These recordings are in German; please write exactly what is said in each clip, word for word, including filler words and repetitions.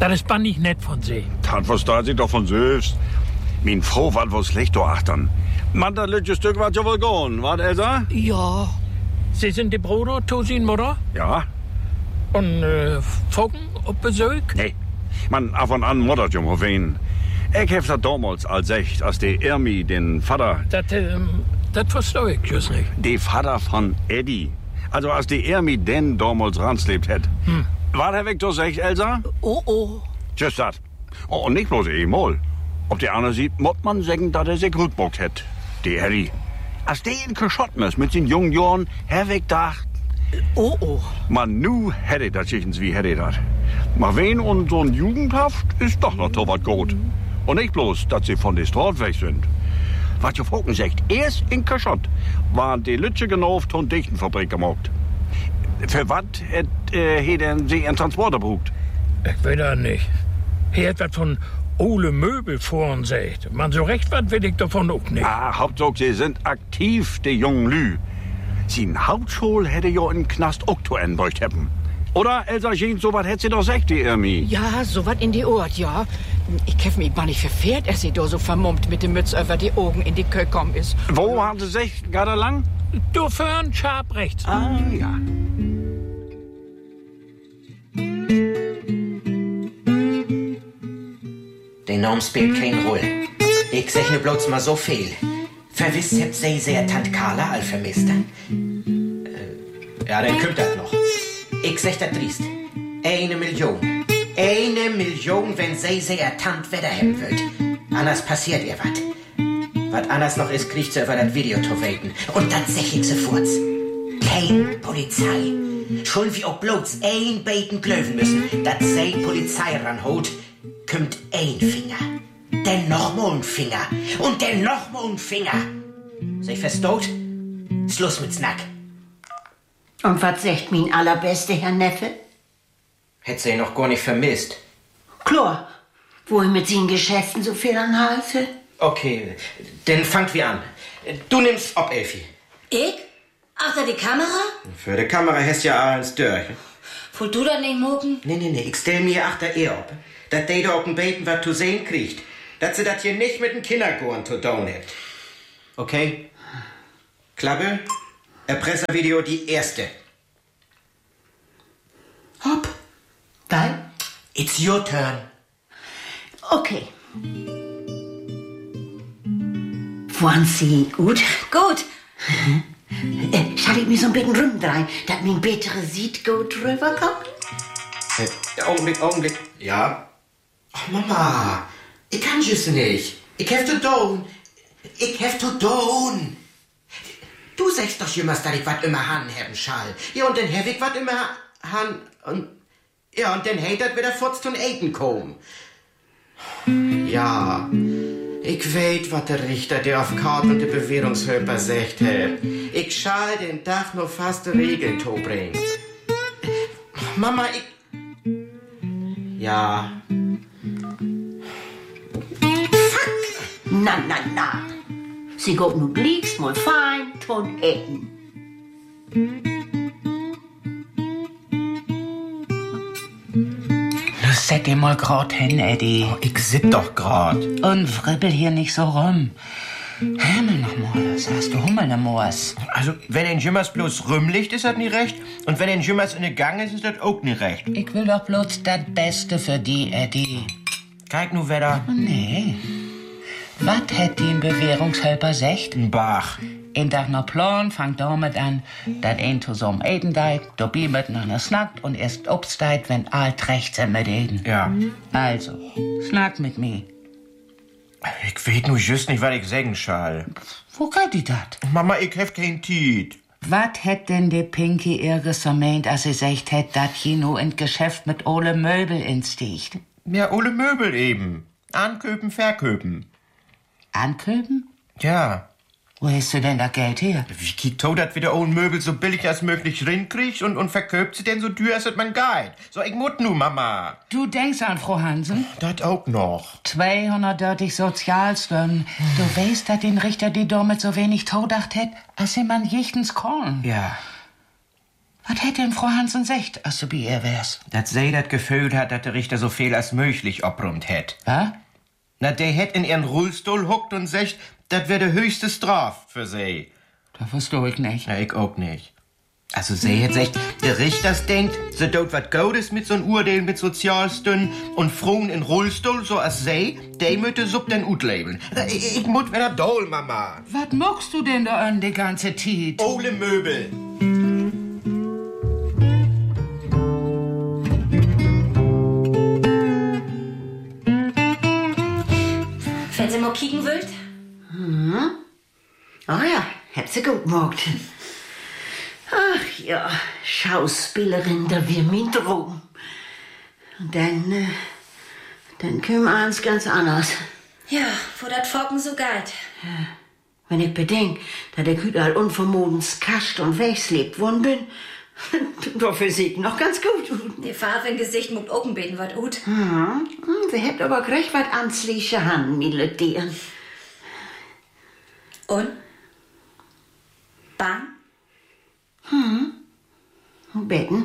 Das ist bannig nett von Sie. Das versteht sich doch von selbst. Min Frau wat was schlecht do achtern. Man, das letzte Stück wat ja wohl gone, wat, Elsa? Ja. Sie sind die Bruder, Tosin Mutter? Ja. Und, äh, Fogen auf Besuch? Nee. Man, ab und an muttert jung auf wen. Ich hab das damals als echt, als der Ermi, den Vater... Das, ähm, das verstehe ich just nicht. Der Vater von Eddie. Also, als der Ermi den damals ranslebt hat. Hm. War der weg doch echt, Elsa? Oh, oh. Just das. Oh, und nicht bloß einmal. Ob der andere sieht, muss man sagen, dass er sich rückbockt hat. Der Eddie. Als der in geschotten ist mit den jungen Jahren, herweg dacht. Oh, oh. Man, nu hätte das schichtens wie hätte das. Maar wen und so ein Jugendhaft ist doch noch so was gut. Und nicht bloß, dass sie von der Straße weg sind. Was ihr Foken sagt, erst in Kaschott waren die Lütze genauft und Dichtenfabrik gemacht. Für was hat äh, denn sie einen Transporter gebraucht? Ich weiß das nicht. Hier hat was von Ole Möbel vor uns sagt. Man, so recht was will ich davon auch nicht. Ah, Hauptsache, sie sind aktiv, die jungen Lü. Sie in Hauptschule hätte ja in Knast auch zu einbeucht haben. Oder, Elsa Jean, so was hätte sie doch gesagt, die Irmi. Ja, so was in die Ort, ja. Ich käf mich gar nicht verfehlt, als sie da so vermummt mit dem Mütz über die Augen in die Kö kommen ist. Wo haben sie sich gerade lang? Du fern, scharf rechts. Ah, ja. Der Name spielt keine Rolle. Ich sag nur bloß mal so viel. Verwisst habt sie sehr Tant Carla all vermisst. Äh, ja, dann kommt das noch. Ich sag das driest. Eine Million. Eine Million, wenn sie sehr Tant wieder haben wird. Anders passiert ihr wat. Was anders noch ist, kriegt sie über das Video zu weten. Und das sag ich sofort. Kein Polizei. Schon wie auch bloß ein Beten klöven müssen, dass sie Polizei ranholt, kommt ein Finger. Dann noch mal ein Finger. Und dann noch mal ein Finger. Sei verstaut? Schluss mit Snack. Und was sagt mein allerbeste Herr Neffe? Hätt sie noch gar nicht vermisst. Klar, wo ich mit seinen Geschäften so viel an Halse. Okay, dann fangt wir an. Du nimmst ob, Elfi. Ich? Achter die Kamera? Für die Kamera hast ja eins durch. Wollt du das nicht mucken? Nee, nee, nee, ich stell mir achter ihr ob. Dass die da auf dem Beten was zu sehen kriegt. Dass sie das hier nicht mit dem Kindergorn zu tun hat. Okay? Klappe? Erpresservideo die erste. Hopp. Dann? It's your turn. Okay. Waren Sie gut? Gut. Äh, schall ich mich so ein bisschen rumdrehen, dass mein bittere Sied gut rüberkommt? Äh, Augenblick, Augenblick. Ja? Ach, Mama. Ich kann just nicht. Ich hef to tun. Ich hef to tun. Du sagst doch jemals, dass ich wat immer han haben schall. Ja, und dann hab ich wat immer han und ja, und dann hatert wieder futzt und Eten kommen. Ja, ich weet, wat der Richter, der auf Kart und der Bewährungshöper sagt hat. Ich schall den Tag nur fast Regeln to bringen. Mama, ich... Ja... Na, na, na. Sie geht nu glieks mal fein ton essen. Set dir mal grad hin, Eddie. Oh, ich sit doch grad. Und fribbel hier nicht so rum. Himmel noch mal, sagst du Hummel ne Moos. Also, wenn ein Jimmers bloß rümmlicht, ist das nie recht. Und wenn ein Jimmers in der Gang ist, ist das auch nie recht. Ich will doch bloß das Beste für die, Eddie. Kijk nu wieder. Nee. Was hätt die Bewährungshelfer secht? Ein Bach. In der Plan fangt damit an, dass ein zusammen eten deit, dabei miteinander snackt und erst obsteit, wenn alt recht sind mit eten. Ja. Also, snack mit mir. Ich weet nu just nicht, was ich sagen schall. Wo geht die dat? Mama, ich hef kein Tiet. Was hätt denn die Pinky irres vermeint, als sie secht hätt, dat Kino in Geschäft mit Ole Möbel insticht? Ja, Ole Möbel eben. Anköpen, verköpen. Anköpen? Ja. Wo hast du denn da Geld her? Wie kriegt to dat wieder ohne Möbel so billig als möglich rinkriegt und, und verköpt sie denn so teuer, als man geht? So, ich mut nu, Mama. Du denkst an Frau Hansen? Dat auch noch. zweihundertdreißig Sozialstunden. Du weißt, dass den Richter die damit so wenig todacht hätt, als sie man jichtens Korn. Ja. Was hätte denn Frau Hansen secht, als du bei ihr wärst? Dass sie das Gefühl hat, dass der Richter so viel als möglich obrumt hätt. Was? Na, der hätt in ihren Rollstuhl huckt und sagt, das wär der höchste Straf für sie. Das versteh ich nicht. Ja, ich auch nicht. Also sie hätt sagt, der Richter denkt, sie tut wat Gutes mit so'n Urteil mit Sozialstünden und Frauen in Rollstuhl, so als sie, die mütte sub den utleben. Ich, ich mut wieder doll, Mama. Was muckst du denn da an die ganze Zeit? Ole Möbel. Wenn sie mal kicken wollt? Hm? Ah ja, hab sie gut gemacht. Ach ja, Schauspielerin, da wär mein Traum. Und dann, äh, dann käme eins ganz anders. Ja, wo dat Focken so galt. Ja, wenn ich bedenk, dass ich überall unvermodens kascht und wegslebt worden bin, dafür sieht noch ganz gut. Die Farbe im Gesicht muckt Augenbeten wat gut. Hm, sie habt aber gleich wat ansliche Hand, Miladieren. Und? Bang? Hm. Betten.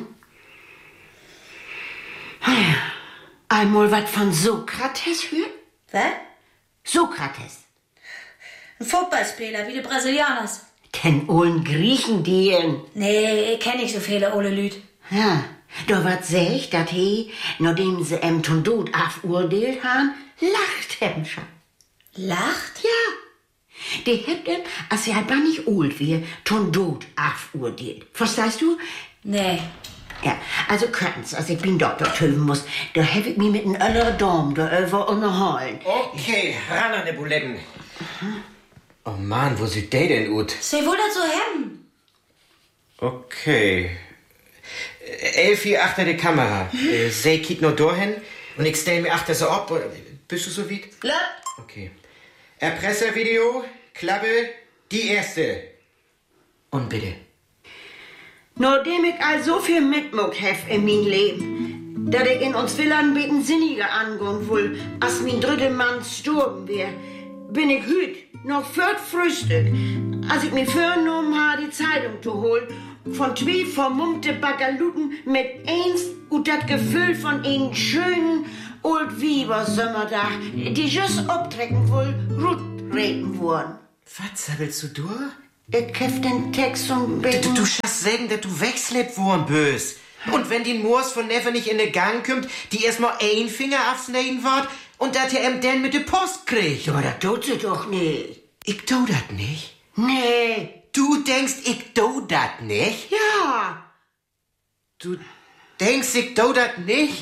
Einmal was von Sokrates hört? Was? Sokrates. Ein Fußballspieler wie die Brasilianers. Den ollen Griechen, die. Nee, ich kenn nicht so viele ole Lüd. Ja, da wat sech, dat he, nachdem sie em ton Tod aufurteilt han, lacht hem schon. Lacht? Ja. Die hebt em, als sie halt gar nicht old wie, ton Tod aufurteilt. Verstehst du? Nee. Ja, also können's, als ich bin Doktor töven muss, da hab ich mich mit n öller Dom da über unterhalten. Okay, ran an die Buletten. Mhm. Oh Mann, wo sieht der denn ut? Sie wohl das so hemmen. Okay. Elfi achter die Kamera. Mhm. Äh, sie kiekt noch dahin und ich stell mir achter so ab. Bist du so weit? Ja. Okay. Erpresservideo, Klappe, die erste. Und bitte. Nachdem ich all so viel mitmuck hef in mein Leben, dass ich in uns Villan beten sinniger angehen will, als mein dritter Mann gestorben wär, bin ich hüt noch viert Frühstück, als ich mir vorgenommen habe, die Zeitung zu holen, von zwei vermummte Bagaluten mit eins und das Gefühl von einen schönen Old Wieber Sommerdach, die just abtrecken wohl, gut reden wollen. Was willst du durch? Ich hef den Text und Du, du, du schaffst sagen, dass du wegslippt worden bös. Und wenn die Moors von Neffe nicht in den Gang kommt, die erstmal ein Finger aufsneiden wird und dass er ihm dann mit der Post kriegt. Aber das tut sie doch nicht. Ich tu dat nicht. Nee. Du denkst, ich tu dat nicht? Ja. Du denkst, ich tu dat nicht?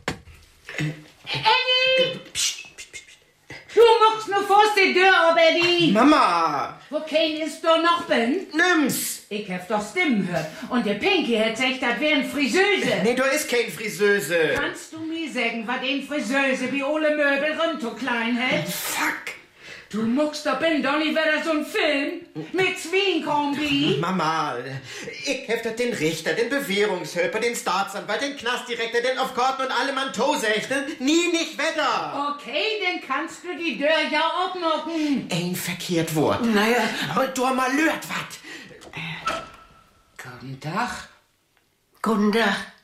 Eddie! Psst, psst, psst. Du machst nur fast die Tür ab, Eddie. Mama! Wo kein ist da noch bin? Nimm's! Ich hab doch Stimmen gehört. Und der Pinky hat gesagt, das wären Friseuse. Nee, da ist kein Friseuse. Kannst du mir sagen, was den Friseuse wie Ole Möbel rund so klein hält? Fuck! Du muckst da bin, Donny, wär das so ein Film mit Zwiegenkombi. Mama, ich hef dat den Richter, den Bewährungshilfer, den Staatsanwalt, den Knastdirektor, den auf Korten und alle Mann Tosechten. Nie nicht wetter. Okay, dann kannst du die Tür ja abmachen. Ein verkehrt Wort. Naja. Aber du mal lört wat. Guten Tag. Guten Tag.